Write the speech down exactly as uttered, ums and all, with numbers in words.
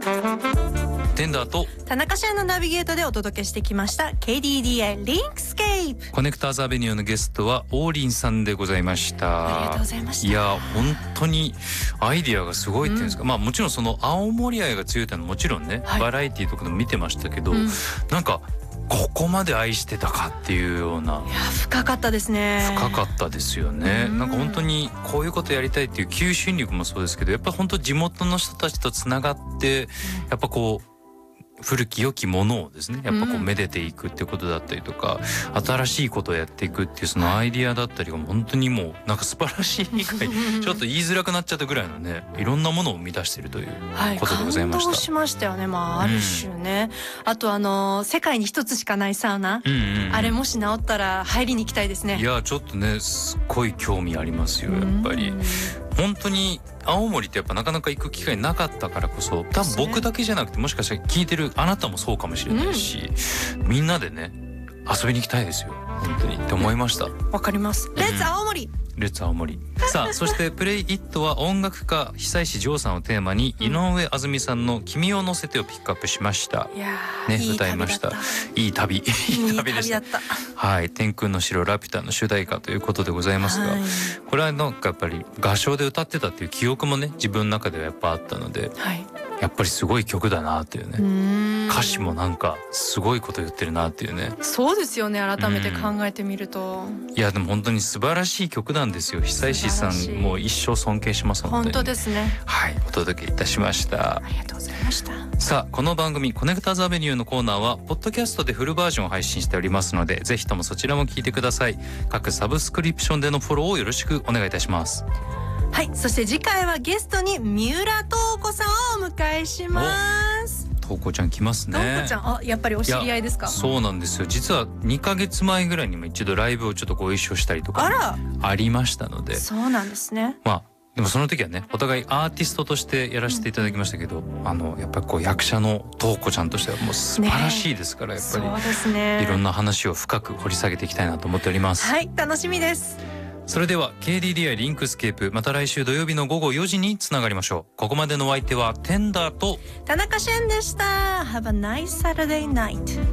テンダーと田中シェアのナビゲートでお届けしてきました ケーディーディーアイ リンクスケープ。 コネクターズアベニューのゲストは王林さんでございました。 ありがとうございました。 いや本当にアイディアがすごいっていうんですか、うん、まあもちろんその青森愛が強いってのはもちろんね、はい、バラエティとかでも見てましたけど、うん、なんかここまで愛してたかっていうような。 いや深かったですね。 深かったですよね、うん、なんか本当にこういうことやりたいっていう求心力もそうですけど、やっぱ本当地元の人たちとつながって、やっぱこう古き良きものをですねやっぱこうめでていくっていうことだったりとか、うん、新しいことをやっていくっていうそのアイディアだったりが本当にもうなんか素晴らしい以外ちょっと言いづらくなっちゃったぐらいのね、いろんなものを生み出しているということでございました。 はい、感動しましたよね。まあある種ね、うん、あとあの世界に一つしかないサウナ、うんうんうん、あれもし治ったら入りに行きたいですね。 いやちょっとねすっごい興味ありますよやっぱり、うん、本当に青森ってやっぱなかなか行く機会なかったからこそ、多分僕だけじゃなくてもしかしたら聞いてるあなたもそうかもしれないし、うん、みんなでね遊びに行きたいですよ本当にって思いました。 わかります。レッツ青森、 レッツ青森。さあそしてプレイイットは音楽家久石譲さんをテーマに井上あずみさんの君を乗せてをピックアップしました。 いやねいい歌いました。いい旅いい旅でした。はい、天空の城ラピュタの主題歌ということでございますが、はい、これはなんかやっぱり合唱で歌ってたっていう記憶もね自分の中ではやっぱあったので、はい、やっぱりすごい曲だなっていうね。うーん、歌詞もなんかすごいこと言ってるなっていうね。そうですよね改めて考えてみると。いやでも本当に素晴らしい曲なんですよ。久石さんもう一生尊敬します。 本当ですね。 はいお届けいたしました。 ありがとうございました。 さあこの番組コネクターズアベニューのコーナーはポッドキャストでフルバージョンを配信しておりますので、ぜひともそちらも聞いてください。各サブスクリプションでのフォローをよろしくお願いいたします。 はい、そして次回はゲストに三浦透子さんをお迎えします。 透子ちゃん来ますね。 透子ちゃん、あ、やっぱりお知り合いですか？ そうなんですよ。実はにかげつまえぐらいにも一度ライブをちょっとご一緒したりとかあらありましたので。 そうなんですね。 まあでもその時はねお互いアーティストとしてやらせていただきましたけど、うん、あのやっぱりこう役者の透子ちゃんとしてはもう素晴らしいですから、ね、やっぱりそうですね。 いろんな話を深く掘り下げていきたいなと思っております。 はい、楽しみです。 それでは ケーディーディーアイ リンクスケープ、また来週土曜日の午後よじにつながりましょう。ここまでのお相手はテンダーと田中シェンでした。 Have a nice Saturday night.